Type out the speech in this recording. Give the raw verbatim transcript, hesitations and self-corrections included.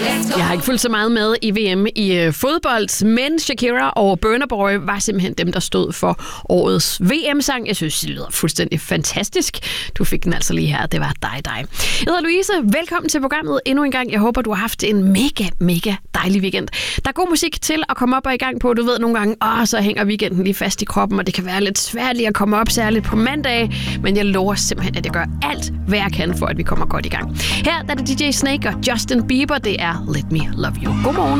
Jeg har ikke fulgt så meget med i V M i øh, fodbold, men Shakira og Burna Boy var simpelthen dem, der stod for årets V M-sang. Jeg synes, det lyder fuldstændig fantastisk. Du fik den altså lige her. Det var dig, dig. Jeg hedder Louise. Velkommen til programmet endnu en gang. Jeg håber, du har haft en mega, mega dejlig weekend. Der er god musik til at komme op og i gang på. Du ved nogle gange, åh, så hænger weekenden lige fast i kroppen, og det kan være lidt svært lige at komme op, særligt på mandag. Men jeg lover simpelthen, at jeg gør alt, hvad jeg kan, for at vi kommer godt i gang. Her der er det D J Snake og Justin Bieber. Det er Let Me Love You. Godmorgen.